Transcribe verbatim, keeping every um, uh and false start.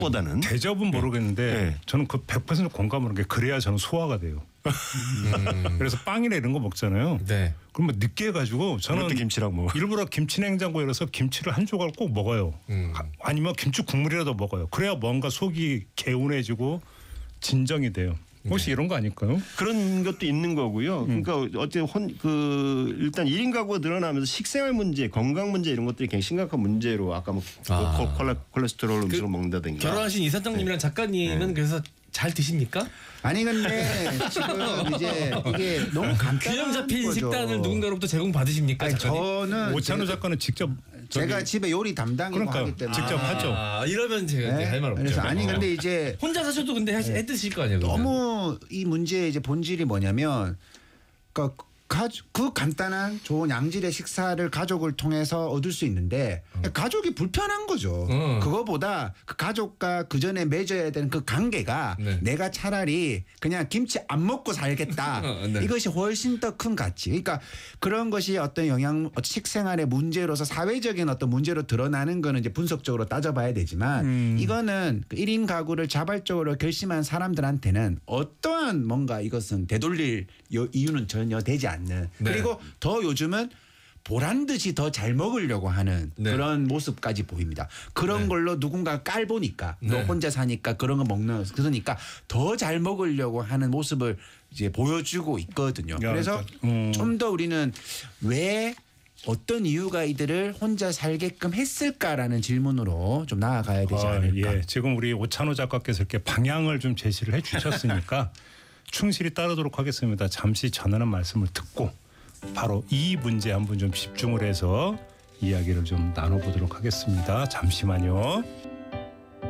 보다는 대접은 모르겠는데 네. 저는 그 백 퍼센트 공감하는 게 그래야 저는 소화가 돼요. 음. 그래서 빵이나 이런 거 먹잖아요. 네. 그러면 늦게 해가지고 저는 김치랑 뭐 일부러 김치 냉장고에 넣어서 김치를 한 조각 꼭 먹어요. 음. 아니면 김치 국물이라도 먹어요. 그래야 뭔가 속이 개운해지고 진정이 돼요. 혹시 네. 이런 거 아닐까요? 그런 것도 있는 거고요. 음. 그러니까 어쨌든 혼, 그 일단 일 인 가구가 늘어나면서 식생활 문제, 건강 문제 이런 것들이 굉장히 심각한 문제로 아까 뭐 아. 콜레, 콜레스테롤 음식을 그 먹는다든가. 결혼하신 이사장님이랑 작가님은 그래서 잘 드십니까? 아니 근데 지금 이제 이게 너무 간단한 균형 잡힌 거죠. 식단을 누군가로부터 제공 받으십니까? 아니, 작가님? 저는 오찬호 제- 작가는 직접 저기 제가 집에 요리 담당이고 그러니까 하기 때문에 직접 하죠. 아, 이러면 제가 네? 할 말 없죠. 그래서 아니 근데 이제 혼자 사셔도 근데 해, 해 드실 거 아니에요? 그러면? 너무 이 문제의 이제 본질이 뭐냐면 그러니까 가, 그 간단한 좋은 양질의 식사를 가족을 통해서 얻을 수 있는데 가족이 불편한 거죠. 음. 그거보다 그 가족과 그 전에 맺어야 되는 그 관계가 네. 내가 차라리 그냥 김치 안 먹고 살겠다. 어, 네. 이것이 훨씬 더 큰 가치. 그러니까 그런 것이 어떤 영양 어떤 식생활의 문제로서 사회적인 어떤 문제로 드러나는 거는 이제 분석적으로 따져봐야 되지만 음. 이거는 그 일 인 가구를 자발적으로 결심한 사람들한테는 어떠한 뭔가 이것은 되돌릴 여- 이유는 전혀 되지 않는 네. 그리고 더 요즘은 보란 듯이 더 잘 먹으려고 하는 네. 그런 모습까지 보입니다. 그런 네. 걸로 누군가 깔보니까 너 네. 혼자 사니까 그런 거 먹는 그러니까 더 잘 먹으려고 하는 모습을 이제 보여주고 있거든요. 야, 그래서 음. 좀 더 우리는 왜 어떤 이유가 이들을 혼자 살게끔 했을까라는 질문으로 좀 나아가야 되지 아, 않을까. 예. 지금 우리 오찬호 작가께서 이렇게 방향을 좀 제시를 해주셨으니까 충실히 따르도록 하겠습니다. 잠시 전하는 말씀을 듣고 바로 이 문제 한번 좀 집중을 해서 이야기를 좀 나눠보도록 하겠습니다. 잠시만요.